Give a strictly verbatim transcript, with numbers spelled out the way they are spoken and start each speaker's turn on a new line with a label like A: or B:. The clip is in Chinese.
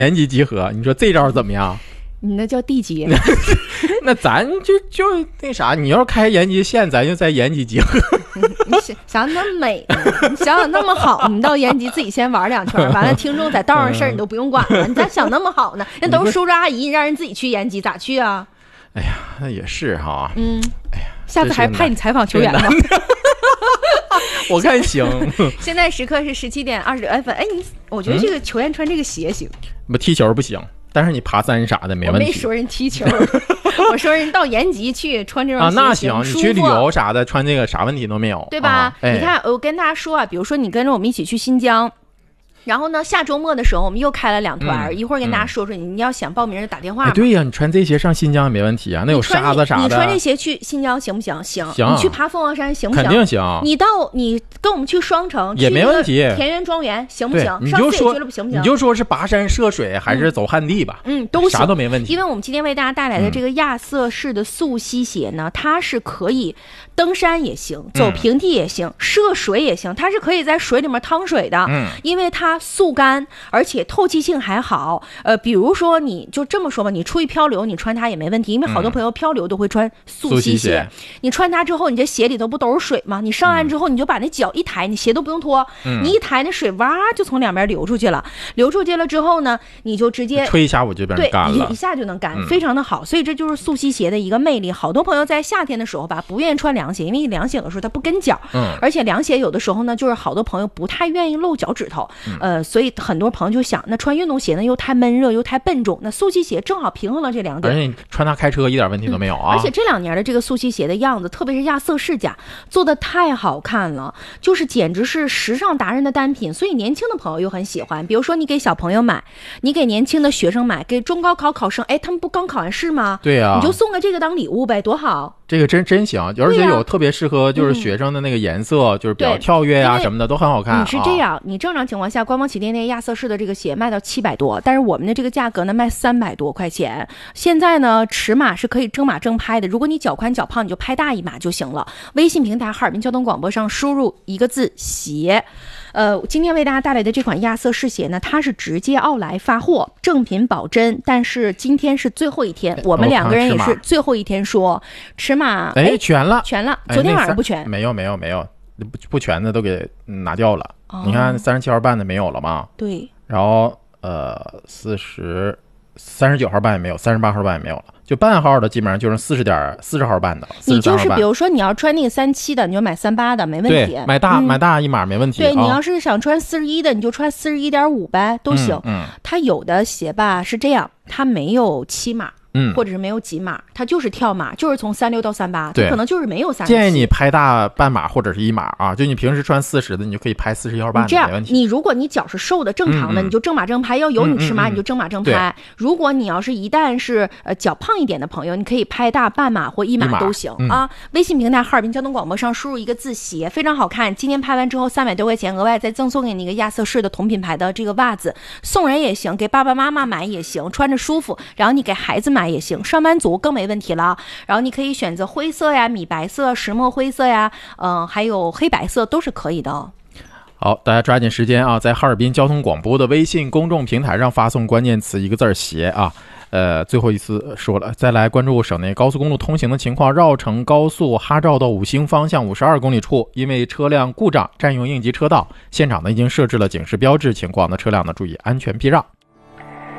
A: 延吉集合，你说这招怎么样？
B: 你那叫地接。
A: 那咱就就那啥，你要是开延吉线，咱就在延吉集合。
B: 你想想那么美呢，你想想那么好，你到延吉自己先玩两圈，完了听众在道上事儿你都不用管了，你咋想那么好呢？那都是叔叔阿姨，让人自己去延吉咋去啊？
A: 哎呀，那也是哈。
B: 嗯，
A: 哎呀，
B: 下次还派你采访球员吗？
A: 我看行。
B: 现在时刻是十七点二十六分。哎，你我觉得这个球员穿这个鞋行，
A: 不、嗯、踢球不行，但是你爬山啥的没问题。
B: 我没说人踢球，我说人到延吉去穿这种鞋
A: 啊，那行，你去旅游啥的穿这个啥问题都没有，
B: 对吧？
A: 啊哎、
B: 你看，我跟大家说啊，比如说你跟着我们一起去新疆。然后呢，下周末的时候我们又开了两团、嗯、一会儿跟大家说说、嗯、你要想报名就打电话、
A: 哎、对呀，你穿这鞋上新疆也没问题啊，那有沙子啥的。
B: 你穿这鞋去新疆行不行？行。
A: 行。
B: 你去爬凤凰山行不行？
A: 肯定行。
B: 你到你跟我们去双城
A: 也没问题。
B: 田园庄园行不行？
A: 你就说
B: 俱乐部行不行？
A: 你就说是跋山涉水还是走旱地吧，
B: 嗯，都行，
A: 啥都没问题。
B: 因为我们今天为大家带来的这个亚瑟士的速吸鞋呢，嗯、它是可以登山也行，走平地也行，嗯、涉水也行，它是可以在水里面趟水的，嗯，因为它速干。而且透气性还好，呃，比如说你就这么说吧，你出去漂流，你穿它也没问题，因为好多朋友漂流都会穿速吸鞋。嗯、你穿它之后，你这鞋里头不都是水吗？你上岸之后，你就把那脚一抬，你鞋都不用脱，嗯、你一抬，那水哇就从两边流出去了。流出去了之后呢，你就直接
A: 吹一下，我就变成干了，
B: 对，一下就能干，嗯、非常的好。所以这就是速吸鞋的一个魅力。好多朋友在夏天的时候吧，不愿意穿凉鞋，因为凉鞋有的时候它不跟脚，嗯，而且凉鞋有的时候呢，就是好多朋友不太愿意露脚趾头，嗯、呃，所以很多朋友就想，那穿运动鞋呢又太闷热又太笨重，那速吸鞋正好平衡了这两点。
A: 而且你穿它开车一点问题都没有啊！
B: 嗯、而且这两年的这个速吸鞋的样子，特别是亚瑟士家做的太好看了，就是简直是时尚达人的单品，所以年轻的朋友又很喜欢。比如说你给小朋友买，你给年轻的学生买，给中高考考生，哎，他们不刚考完试吗？
A: 对呀、啊，
B: 你就送个这个当礼物呗，多好！
A: 这个真真行，而且有特别适合就是学生的那个颜色，嗯、就是比较跳跃呀、啊、什么的都很好看。
B: 你是这样，啊、你正常情况下官方旗舰店亚瑟士的这个鞋卖到七百多，但是我们的这个价格呢卖三百多块钱。现在呢尺码是可以正码正拍的，如果你脚宽脚胖，你就拍大一码就行了。微信平台哈尔滨交通广播上输入一个字鞋。呃，今天为大家带来的这款亚瑟士鞋呢，它是直接奥莱发货，正品保真。但是今天是最后一天，我们两个人也是最后一天说尺码，
A: 哎，全了，
B: 全了。昨天晚上不全，
A: 哎、没有没有没有，不不全的都给拿掉了。哦、你看三十七号半的没有了吗？
B: 对。
A: 然后呃，四十三十九号半也没有，三十八号半也没有了。就半号的基本上就剩四十点四十号半的，
B: 你就是比如说你要穿那个三七的，你就买三八的没问题。
A: 对，买大、嗯、买大一码没问题。
B: 对、哦、你要是想穿四十一的，你就穿四十一点五呗，都行。
A: 嗯，嗯
B: 它有的鞋吧是这样，它没有七码。嗯，或者是没有几码，它就是跳码，就是从三六到三八，它可能就是没有三十七。
A: 建议你拍大半码或者是一码啊，就你平时穿四十的，你就可以拍四十一号半的，
B: 这样
A: 没问题。
B: 你如果你脚是瘦的正常的，嗯嗯你就正码正拍；要有你尺码，
A: 嗯嗯
B: 你就正码正拍。如果你要是一旦是呃脚胖一点的朋友，你可以拍大半码或一码都行、嗯、啊。微信平台哈尔滨交通广播上输入一个字鞋，非常好看。今天拍完之后三百多块钱，额外再赠送给你一个亚瑟士的同品牌的这个袜子，送人也行，给爸爸妈妈买也行，穿着舒服。然后你给孩子买也行，上班族更没问题了。然后你可以选择灰色呀、米白色、石墨灰色呀，嗯、呃，还有黑白色都是可以的哦。
A: 好，大家抓紧时间啊，在哈尔滨交通广播的微信公众平台上发送关键词一个字鞋啊。呃，最后一次说了，再来关注省内高速公路通行的情况。绕城高速哈赵到五星方向五十二公里处，因为车辆故障占用应急车道，现场呢已经设置了警示标志，请广大车辆呢注意安全避让。